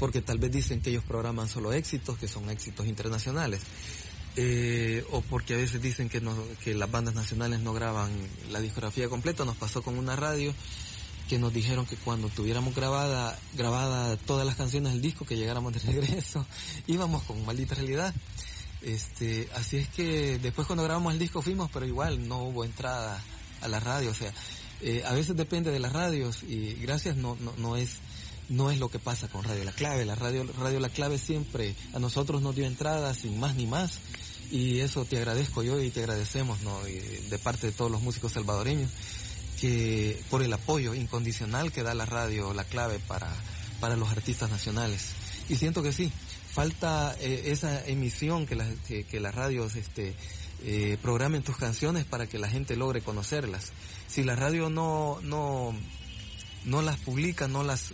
porque tal vez dicen que ellos programan solo éxitos, que son éxitos internacionales. O porque a veces dicen que las bandas nacionales no graban la discografía completa. Nos pasó con una radio que nos dijeron que cuando tuviéramos grabada todas las canciones del disco, que llegáramos de regreso, íbamos con Maldita Realidad. Así es que después cuando grabamos el disco fuimos, pero igual no hubo entrada a la radio. O sea, a veces depende de las radios, y gracias no es lo que pasa con Radio La Clave. Radio La Clave siempre a nosotros nos dio entrada sin más ni más, y eso te agradezco yo y te agradecemos, ¿no? Y de parte de todos los músicos salvadoreños, que por el apoyo incondicional que da la Radio La Clave para los artistas nacionales. Y siento que sí, falta esa emisión, que las radios programen tus canciones para que la gente logre conocerlas. Si la radio no las publica, no las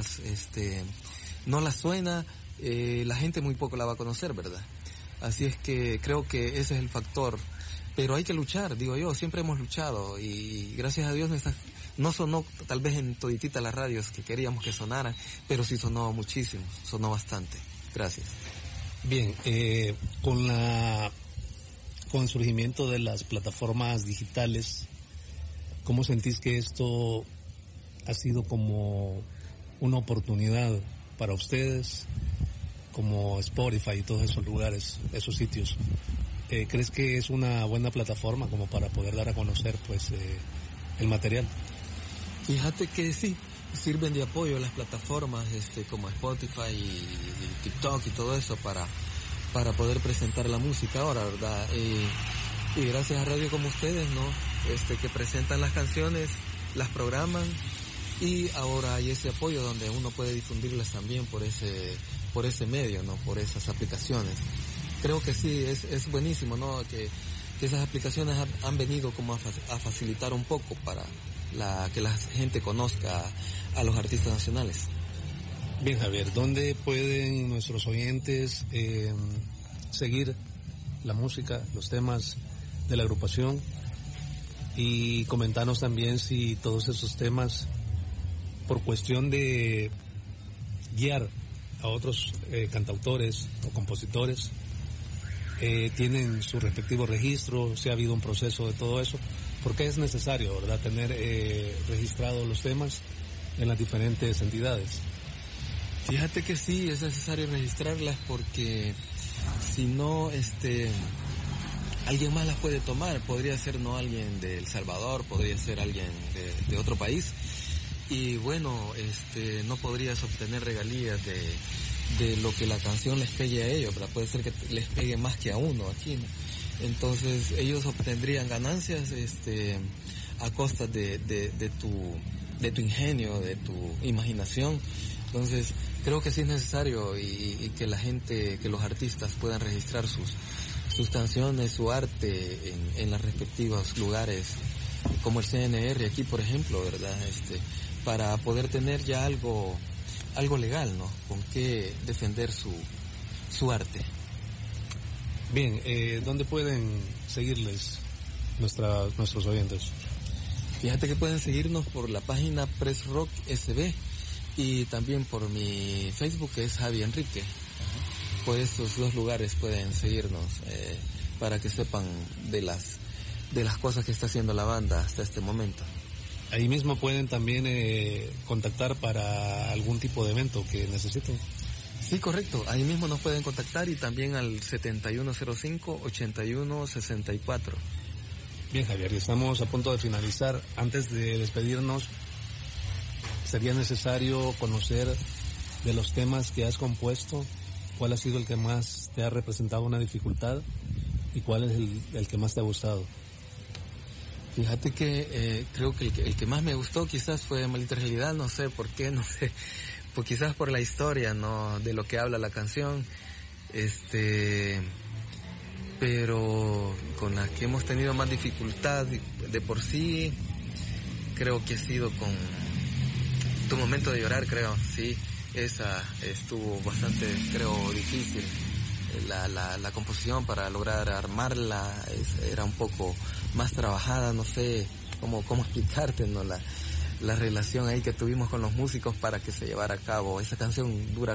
suena, la gente muy poco la va a conocer, ¿verdad? Así es que creo que ese es el factor. Pero hay que luchar, digo yo, siempre hemos luchado, y gracias a Dios no sonó tal vez en toditita las radios que queríamos que sonaran, pero sí sonó muchísimo, sonó bastante. Gracias. Bien, con el surgimiento de las plataformas digitales, ¿cómo sentís que esto ha sido como una oportunidad para ustedes, como Spotify y todos esos lugares, esos sitios? ¿Crees que es una buena plataforma como para poder dar a conocer pues el material? Fíjate que sí, sirven de apoyo las plataformas como Spotify y TikTok y todo eso para poder presentar la música ahora, ¿verdad? Y gracias a radio como ustedes, ¿no? Que presentan las canciones, las programan, y ahora hay ese apoyo donde uno puede difundirlas también por ese medio, ¿no? Por esas aplicaciones. Creo que sí, es buenísimo, ¿no? Que esas aplicaciones han venido como a facilitar un poco para que la gente conozca a los artistas nacionales. Bien, Javier, ¿dónde pueden nuestros oyentes seguir la música, los temas de la agrupación? Y comentarnos también si todos esos temas, por cuestión de guiar a otros cantautores o compositores, tienen su respectivo registro, si ha habido un proceso de todo eso, porque es necesario, ¿verdad?, tener registrados los temas en las diferentes entidades. Fíjate que sí, es necesario registrarlas, porque si no, alguien más las puede tomar. Podría ser no alguien de El Salvador, podría ser alguien de otro país, y bueno, no podrías obtener regalías de lo que la canción les pegue a ellos, ¿verdad? Puede ser que les pegue más que a uno aquí, ¿no? Entonces ellos obtendrían ganancias a costa de tu ingenio, de tu imaginación. Entonces creo que sí es necesario, y que la gente, que los artistas puedan registrar sus canciones, su arte en los respectivos lugares, como el CNR aquí, por ejemplo, ¿verdad? Para poder tener ya algo legal, ¿no? Con qué defender su arte. Bien, ¿dónde pueden seguirles nuestros oyentes? Fíjate que pueden seguirnos por la página Press Rock SB, y también por mi Facebook, que es Javi Enrique. Por estos dos lugares pueden seguirnos, para que sepan de las cosas que está haciendo la banda hasta este momento. Ahí mismo pueden también contactar para algún tipo de evento que necesiten. Sí, correcto. Ahí mismo nos pueden contactar, y también al 7105-8164. Bien, Javier, estamos a punto de finalizar. Antes de despedirnos, sería necesario conocer de los temas que has compuesto, cuál ha sido el que más te ha representado una dificultad y cuál es el que más te ha gustado. Fíjate que creo que el que más me gustó quizás fue Maldita Realidad, no sé por qué, pues quizás por la historia, ¿no?, de lo que habla la canción, pero con la que hemos tenido más dificultad de por sí, creo que ha sido con Tu Momento de Llorar, creo, sí, esa estuvo bastante, creo, difícil. La composición, para lograr armarla, era un poco más trabajada, no sé cómo explicarte, ¿no? La relación ahí que tuvimos con los músicos para que se llevara a cabo. Esa canción dura